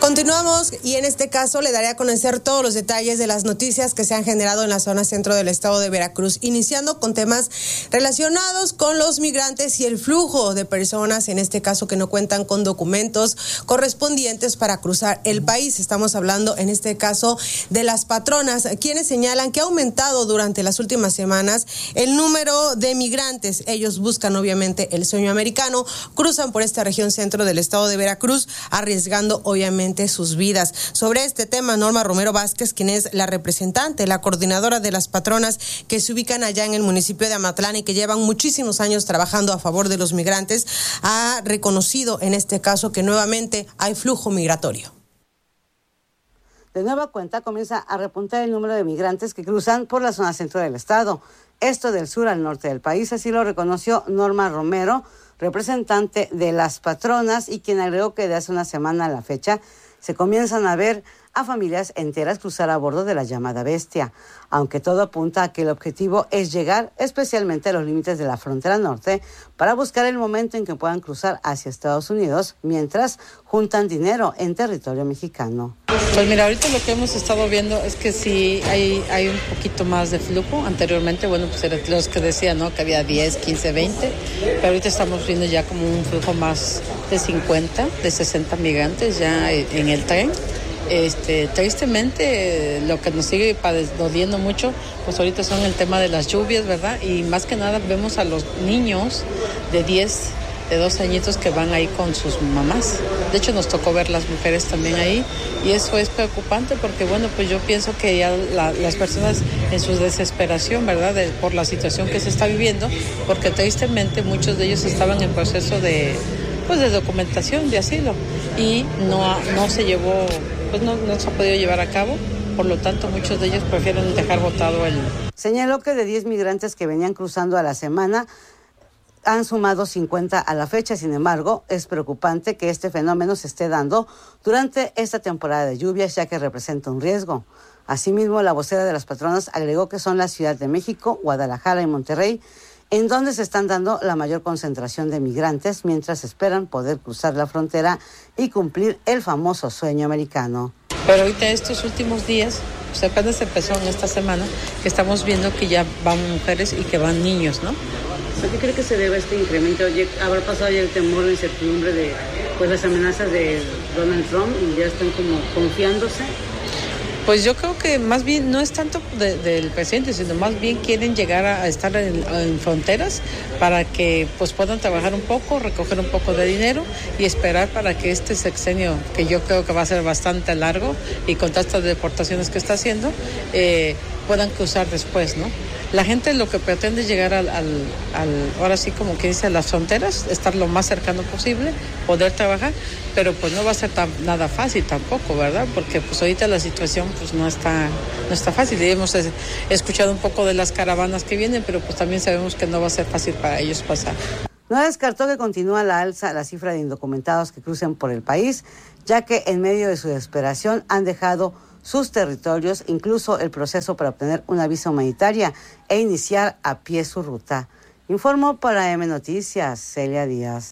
Continuamos y en este caso le daré a conocer todos los detalles de las noticias que se han generado en la zona centro del estado de Veracruz, iniciando con temas relacionados con los migrantes y el flujo de personas, en este caso que no cuentan con documentos correspondientes para cruzar el país. Estamos hablando en este caso de las patronas, quienes señalan que ha aumentado durante las últimas semanas el número de migrantes. Ellos buscan obviamente el sueño americano, cruzan por esta región centro del estado de Veracruz, arriesgando obviamente sus vidas. Sobre este tema, Norma Romero Vázquez, quien es la representante, la coordinadora de las patronas que se ubican allá en el municipio de Amatlán y que llevan muchísimos años trabajando a favor de los migrantes, ha reconocido en este caso que nuevamente hay flujo migratorio. De nueva cuenta comienza a repuntar el número de migrantes que cruzan por la zona centro del estado, esto del sur al norte del país, así lo reconoció Norma Romero, representante de las patronas, y quien agregó que de hace una semana a la fecha se comienzan a ver a familias enteras cruzar a bordo de la llamada Bestia, aunque todo apunta a que el objetivo es llegar especialmente a los límites de la frontera norte para buscar el momento en que puedan cruzar hacia Estados Unidos mientras juntan dinero en territorio mexicano. Pues mira, ahorita lo que hemos estado viendo es que sí hay un poquito más de flujo. Anteriormente, bueno, pues eran los que decían, ¿no?, que había 10, 15, 20, pero ahorita estamos viendo ya como un flujo más de 50, de 60 migrantes ya en el tren. Tristemente lo que nos sigue doliendo mucho pues ahorita son el tema de las lluvias, ¿verdad? Y más que nada vemos a los niños de 2 añitos que van ahí con sus mamás. De hecho nos tocó ver las mujeres también ahí y eso es preocupante porque bueno, pues yo pienso que ya las personas en su desesperación, ¿verdad? Por la situación que se está viviendo, porque tristemente muchos de ellos estaban en proceso de documentación de asilo y no se llevó, pues no se ha podido llevar a cabo, por lo tanto muchos de ellos prefieren dejar botado el... Señaló que de 10 migrantes que venían cruzando a la semana, han sumado 50 a la fecha. Sin embargo, es preocupante que este fenómeno se esté dando durante esta temporada de lluvias, ya que representa un riesgo. Asimismo, la vocera de las patronas agregó que son la Ciudad de México, Guadalajara y Monterrey en donde se están dando la mayor concentración de migrantes mientras esperan poder cruzar la frontera y cumplir el famoso sueño americano. Pero ahorita estos últimos días, pues apenas empezó en esta semana, que estamos viendo que ya van mujeres y que van niños, ¿no? ¿A qué cree que se debe este incremento? ¿Habrá pasado ya el temor, la incertidumbre de las amenazas de Donald Trump y ya están como confiándose? Pues yo creo que más bien no es tanto del presidente, sino más bien quieren llegar a estar en fronteras para que pues puedan trabajar un poco, recoger un poco de dinero y esperar para que este sexenio, que yo creo que va a ser bastante largo y con todas estas deportaciones que está haciendo, puedan cruzar después, ¿no? La gente lo que pretende es llegar ahora sí como que dice, a las fronteras, estar lo más cercano posible, poder trabajar, pero pues no va a ser nada fácil tampoco, ¿verdad? Porque pues ahorita la situación pues no está fácil. Y hemos escuchado un poco de las caravanas que vienen, pero pues también sabemos que no va a ser fácil para ellos pasar. No descartó que continúa la alza la cifra de indocumentados que crucen por el país, ya que en medio de su desesperación han dejado sus territorios, incluso el proceso para obtener una visa humanitaria e iniciar a pie su ruta. Informó para M Noticias, Celia Díaz.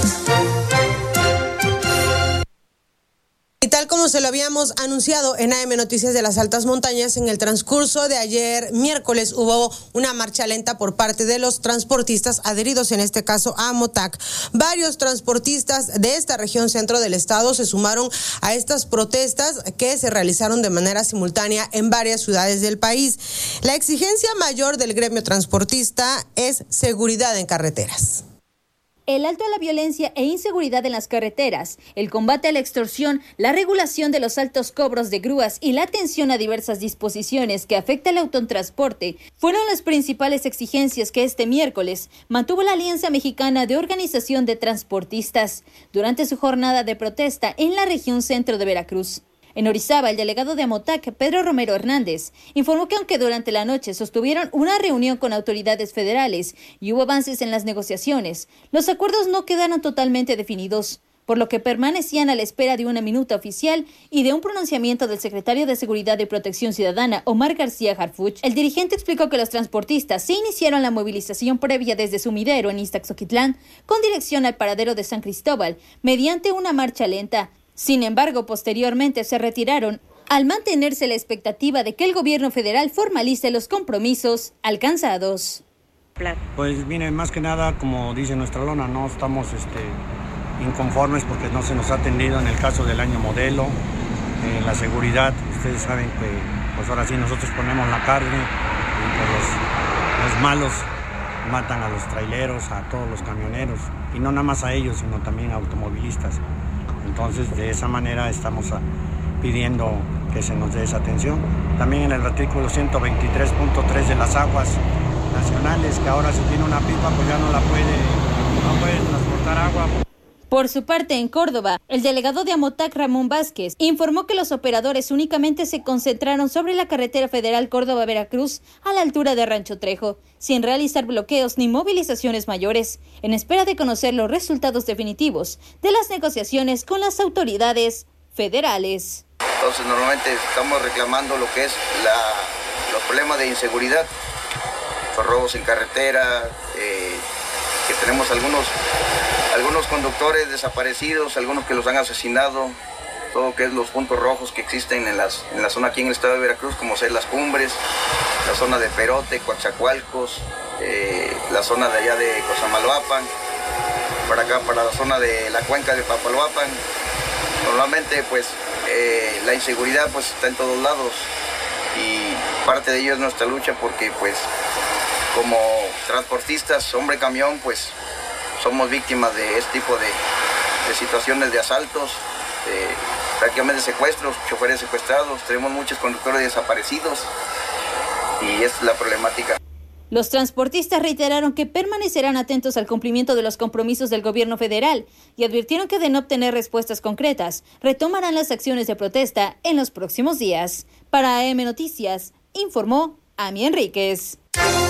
Y tal como se lo habíamos anunciado en AM Noticias de las Altas Montañas, en el transcurso de ayer miércoles hubo una marcha lenta por parte de los transportistas adheridos en este caso a Amotac. Varios transportistas de esta región centro del estado se sumaron a estas protestas que se realizaron de manera simultánea en varias ciudades del país. La exigencia mayor del gremio transportista es seguridad en carreteras. El alto a la violencia e inseguridad en las carreteras, el combate a la extorsión, la regulación de los altos cobros de grúas y la atención a diversas disposiciones que afectan el autotransporte fueron las principales exigencias que este miércoles mantuvo la Alianza Mexicana de Organización de Transportistas durante su jornada de protesta en la región centro de Veracruz. En Orizaba, el delegado de Amotac, Pedro Romero Hernández, informó que aunque durante la noche sostuvieron una reunión con autoridades federales y hubo avances en las negociaciones, los acuerdos no quedaron totalmente definidos, por lo que permanecían a la espera de una minuta oficial y de un pronunciamiento del secretario de Seguridad y Protección Ciudadana, Omar García Harfuch. El dirigente explicó que los transportistas se iniciaron la movilización previa desde Sumidero en Ixtaxoquitlán con dirección al paradero de San Cristóbal mediante una marcha lenta, Sin embargo, posteriormente se retiraron al mantenerse la expectativa de que el gobierno federal formalice los compromisos alcanzados. Pues mire, más que nada, como dice nuestra lona, no estamos inconformes porque no se nos ha atendido en el caso del año modelo, la seguridad. Ustedes saben que pues ahora sí nosotros ponemos la carne y pues los malos matan a los traileros, a todos los camioneros, y no nada más a ellos, sino también a automovilistas. Entonces, de esa manera estamos pidiendo que se nos dé esa atención. También en el artículo 123.3 de las aguas nacionales, que ahora si tiene una pipa, pues ya no puede transportar agua. Por su parte, en Córdoba, el delegado de Amotac, Ramón Vázquez, informó que los operadores únicamente se concentraron sobre la carretera federal Córdoba-Veracruz a la altura de Rancho Trejo, sin realizar bloqueos ni movilizaciones mayores, en espera de conocer los resultados definitivos de las negociaciones con las autoridades federales. Entonces, normalmente estamos reclamando lo que es los problemas de inseguridad, los robos en carretera, que tenemos algunos conductores desaparecidos, algunos que los han asesinado, todo lo que es los puntos rojos que existen en la zona aquí en el estado de Veracruz, como ser las cumbres, la zona de Perote, Coatzacoalcos, la zona de allá de Cosamaloapan, para acá, para la zona de la cuenca de Papaloapan. Normalmente, pues, la inseguridad pues está en todos lados y parte de ello es nuestra lucha porque, pues, como transportistas, hombre camión, pues, somos víctimas de este tipo de situaciones de asaltos, prácticamente secuestros, choferes secuestrados, tenemos muchos conductores desaparecidos y es la problemática. Los transportistas reiteraron que permanecerán atentos al cumplimiento de los compromisos del gobierno federal y advirtieron que de no obtener respuestas concretas, retomarán las acciones de protesta en los próximos días. Para AM Noticias, informó Ami Enríquez.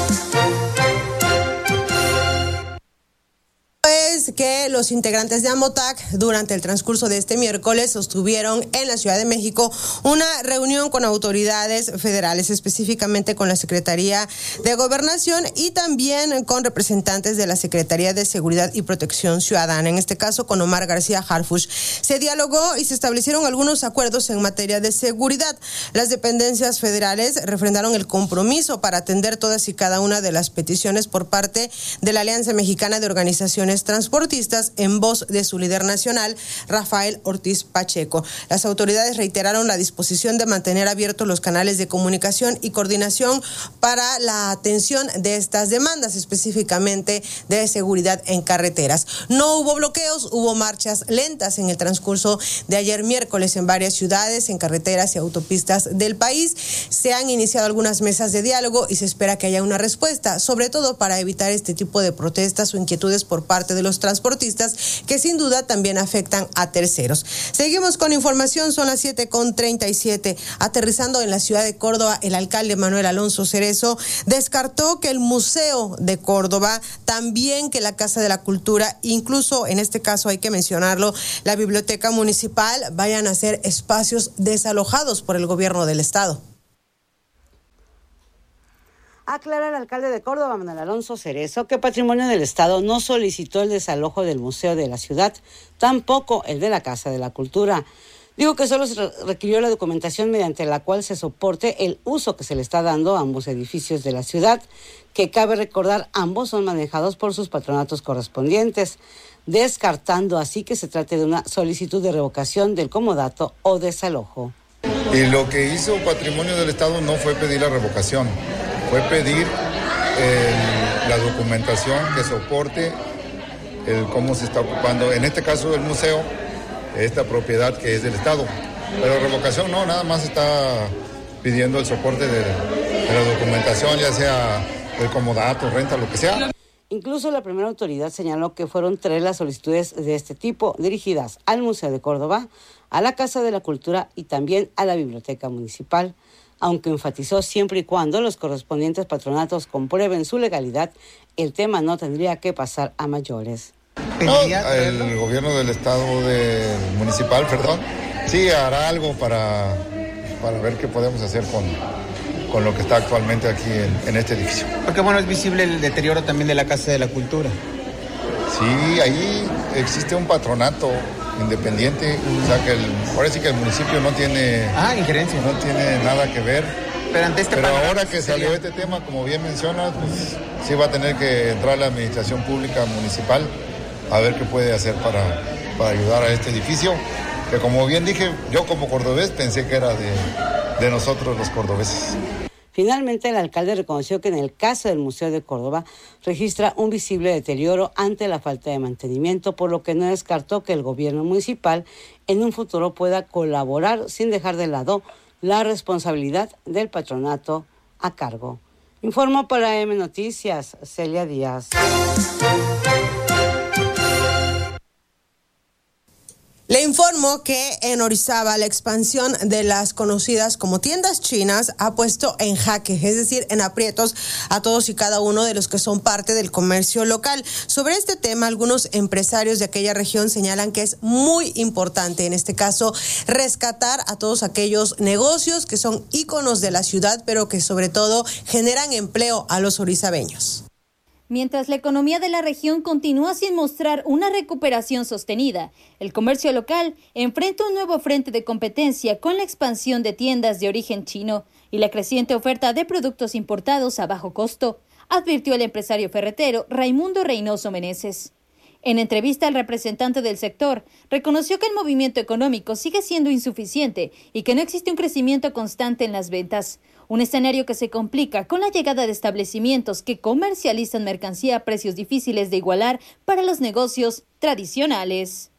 Que los integrantes de Amotac durante el transcurso de este miércoles sostuvieron en la Ciudad de México una reunión con autoridades federales, específicamente con la Secretaría de Gobernación y también con representantes de la Secretaría de Seguridad y Protección Ciudadana, en este caso con Omar García Harfuch. Se dialogó y se establecieron algunos acuerdos en materia de seguridad. Las dependencias federales refrendaron el compromiso para atender todas y cada una de las peticiones por parte de la Alianza Mexicana de Organizaciones Transportistas en voz de su líder nacional, Rafael Ortiz Pacheco. Las autoridades reiteraron la disposición de mantener abiertos los canales de comunicación y coordinación para la atención de estas demandas, específicamente de seguridad en carreteras. No hubo bloqueos, hubo marchas lentas en el transcurso de ayer miércoles en varias ciudades, en carreteras y autopistas del país. Se han iniciado algunas mesas de diálogo y se espera que haya una respuesta, sobre todo para evitar este tipo de protestas o inquietudes por parte de los transportistas que sin duda también afectan a terceros. Seguimos con información, son las 7:37. Aterrizando en la ciudad de Córdoba, el alcalde Manuel Alonso Cerezo descartó que el Museo de Córdoba, también que la Casa de la Cultura, incluso en este caso hay que mencionarlo, la Biblioteca Municipal, vayan a ser espacios desalojados por el gobierno del estado. Aclara el alcalde de Córdoba, Manuel Alonso Cerezo, que Patrimonio del Estado no solicitó el desalojo del museo de la ciudad, tampoco el de la Casa de la Cultura. Digo que solo se requirió la documentación mediante la cual se soporte el uso que se le está dando a ambos edificios de la ciudad, que cabe recordar ambos son manejados por sus patronatos correspondientes, descartando así que se trate de una solicitud de revocación del comodato o desalojo. Y lo que hizo Patrimonio del Estado no fue pedir la revocación, fue pedir la documentación que soporte cómo se está ocupando, en este caso del museo, esta propiedad que es del Estado. Pero revocación no, nada más está pidiendo el soporte de la documentación, ya sea el comodato, renta, lo que sea. Incluso la primera autoridad señaló que fueron 3 las solicitudes de este tipo dirigidas al Museo de Córdoba, a la Casa de la Cultura y también a la Biblioteca Municipal, aunque enfatizó siempre y cuando los correspondientes patronatos comprueben su legalidad, el tema no tendría que pasar a mayores. No, el gobierno del estado municipal, sí hará algo para ver qué podemos hacer con lo que está actualmente aquí en este edificio. Porque bueno, es visible el deterioro también de la Casa de la Cultura. Sí, ahí existe un patronato independiente, o sea que parece que el municipio no tiene injerencia, no tiene nada que ver. Pero ahora que salió este tema, como bien mencionas, pues sí va a tener que entrar la administración pública municipal a ver qué puede hacer para ayudar a este edificio, que como bien dije, yo como cordobés pensé que era de nosotros los cordobeses. Finalmente, el alcalde reconoció que en el caso del Museo de Córdoba registra un visible deterioro ante la falta de mantenimiento, por lo que no descartó que el gobierno municipal en un futuro pueda colaborar sin dejar de lado la responsabilidad del patronato a cargo. Informó para M Noticias, Celia Díaz. Le informo que en Orizaba la expansión de las conocidas como tiendas chinas ha puesto en jaque, es decir, en aprietos a todos y cada uno de los que son parte del comercio local. Sobre este tema, algunos empresarios de aquella región señalan que es muy importante, en este caso, rescatar a todos aquellos negocios que son íconos de la ciudad, pero que sobre todo generan empleo a los orizabeños. Mientras la economía de la región continúa sin mostrar una recuperación sostenida, el comercio local enfrenta un nuevo frente de competencia con la expansión de tiendas de origen chino y la creciente oferta de productos importados a bajo costo, advirtió el empresario ferretero Raimundo Reynoso Meneses. En entrevista, el representante del sector reconoció que el movimiento económico sigue siendo insuficiente y que no existe un crecimiento constante en las ventas, un escenario que se complica con la llegada de establecimientos que comercializan mercancía a precios difíciles de igualar para los negocios tradicionales.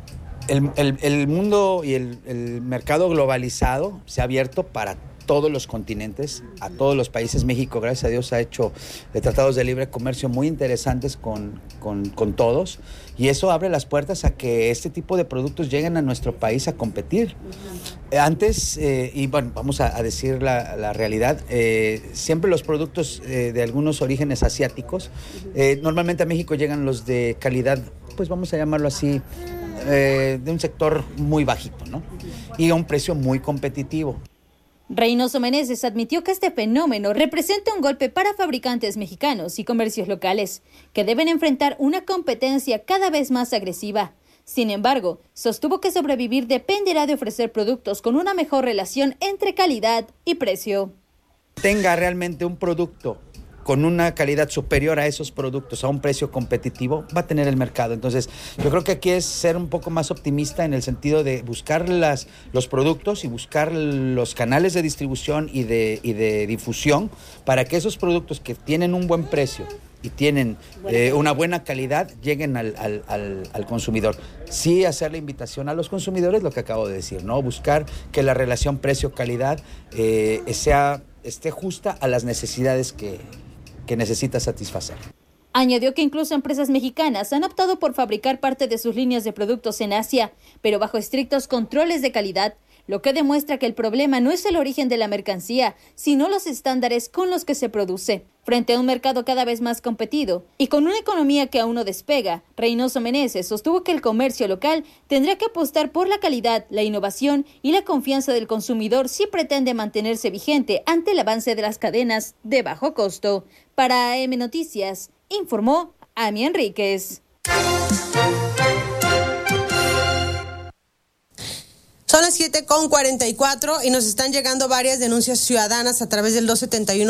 El mundo y el mercado globalizado se ha abierto para todos los continentes, a todos los países. México, gracias a Dios, ha hecho tratados de libre comercio muy interesantes con todos, y eso abre las puertas a que este tipo de productos lleguen a nuestro país a competir. Antes, y bueno, vamos a decir la realidad, siempre los productos de algunos orígenes asiáticos, normalmente a México llegan los de calidad, pues vamos a llamarlo así, de un sector muy bajito, ¿no? Y a un precio muy competitivo. Reynoso Meneses admitió que este fenómeno representa un golpe para fabricantes mexicanos y comercios locales, que deben enfrentar una competencia cada vez más agresiva. Sin embargo, sostuvo que sobrevivir dependerá de ofrecer productos con una mejor relación entre calidad y precio. Tenga realmente un producto con una calidad superior a esos productos, a un precio competitivo, va a tener el mercado. Entonces, yo creo que aquí es ser un poco más optimista en el sentido de buscar los productos y buscar los canales de distribución y de difusión para que esos productos que tienen un buen precio y tienen una buena calidad lleguen al consumidor. Sí, hacer la invitación a los consumidores, lo que acabo de decir, ¿no? Buscar que la relación precio-calidad esté justa a las necesidades que necesita satisfacer. Añadió que incluso empresas mexicanas han optado por fabricar parte de sus líneas de productos en Asia, pero bajo estrictos controles de calidad, lo que demuestra que el problema no es el origen de la mercancía, sino los estándares con los que se produce. Frente a un mercado cada vez más competido y con una economía que aún no despega, Reynoso Meneses sostuvo que el comercio local tendrá que apostar por la calidad, la innovación y la confianza del consumidor si pretende mantenerse vigente ante el avance de las cadenas de bajo costo. Para AM Noticias, informó Ami Enríquez. Son las 7:44 y nos están llegando varias denuncias ciudadanas a través del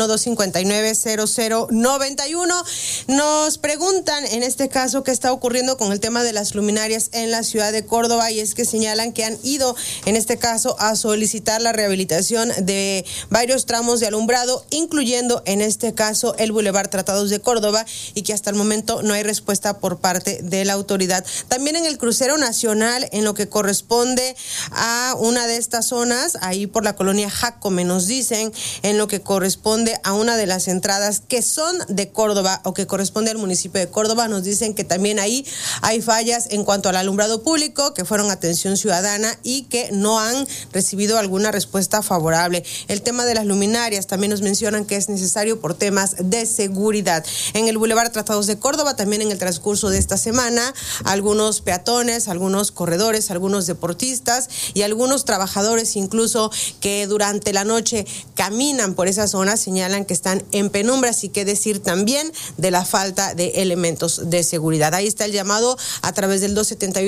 271-259-0091. Nos preguntan, en este caso, qué está ocurriendo con el tema de las luminarias en la ciudad de Córdoba, y es que señalan que han ido, en este caso, a solicitar la rehabilitación de varios tramos de alumbrado, incluyendo, en este caso, el Boulevard Tratados de Córdoba, y que hasta el momento no hay respuesta por parte de la autoridad. También en el crucero nacional, en lo que corresponde a una de estas zonas, ahí por la colonia Jacome, nos dicen, en lo que corresponde a una de las entradas que son de Córdoba o que corresponde al municipio de Córdoba, nos dicen que también ahí hay fallas en cuanto al alumbrado público, que fueron atención ciudadana y que no han recibido alguna respuesta favorable. El tema de las luminarias también nos mencionan que es necesario por temas de seguridad. En el Boulevard Tratados de Córdoba, también en el transcurso de esta semana, algunos peatones, algunos corredores, algunos deportistas y algunos trabajadores incluso que durante la noche caminan por esa zona señalan que están en penumbras, y qué decir también de la falta de elementos de seguridad. Ahí está el llamado a través del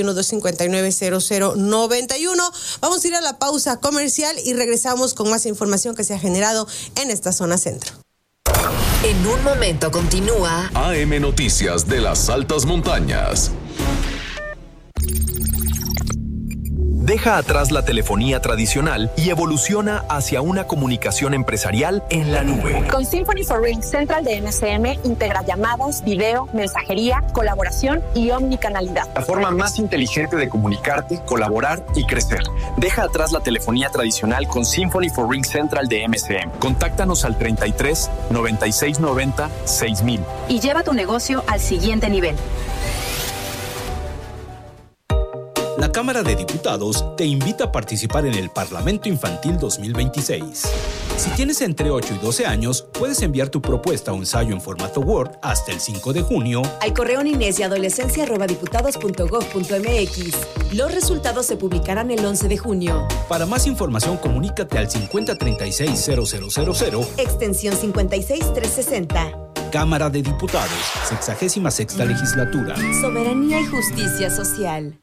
271-259-0091. Vamos a ir a la pausa comercial y regresamos con más información que se ha generado en esta zona centro. En un momento continúa AM Noticias de las Altas Montañas. Deja atrás la telefonía tradicional y evoluciona hacia una comunicación empresarial en la nube. Con Symphony for Ring Central de MCM integra llamadas, video, mensajería, colaboración y omnicanalidad. La forma más inteligente de comunicarte, colaborar y crecer. Deja atrás la telefonía tradicional con Symphony for Ring Central de MCM. Contáctanos al 33 96 90 6000 y lleva tu negocio al siguiente nivel. La Cámara de Diputados te invita a participar en el Parlamento Infantil 2026. Si tienes entre 8 y 12 años, puedes enviar tu propuesta o ensayo en formato Word hasta el 5 de junio al correo ninesyadolescencia@diputados.gov.mx. Los resultados se publicarán el 11 de junio. Para más información, comunícate al 5036-0000, extensión 56360. Cámara de Diputados, 66ª legislatura. Soberanía y justicia social.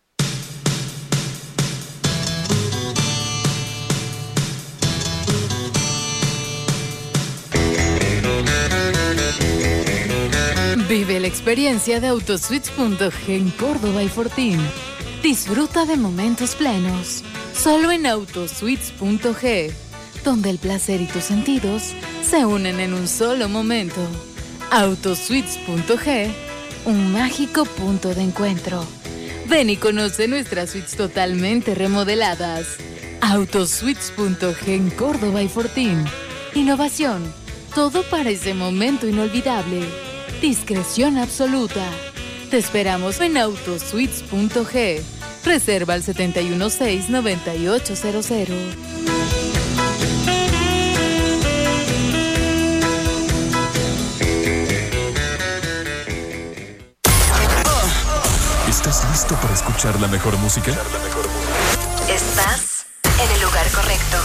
Vive la experiencia de Autosuites.g en Córdoba y Fortín. Disfruta de momentos plenos. Solo en Autosuites.g, donde el placer y tus sentidos se unen en un solo momento. Autosuites.g, un mágico punto de encuentro. Ven y conoce nuestras suites totalmente remodeladas. Autosuites.g en Córdoba y Fortín. Innovación, todo para ese momento inolvidable. Discreción absoluta. Te esperamos en Autosuites.g. Reserva al 716-9800. ¿Estás listo para escuchar la mejor música? Estás en el lugar correcto.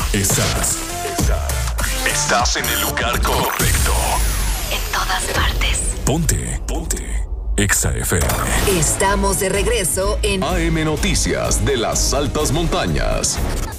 Estás en el lugar correcto. En todas partes. Ponte. Exa FM. Estamos de regreso en AM Noticias de las Altas Montañas.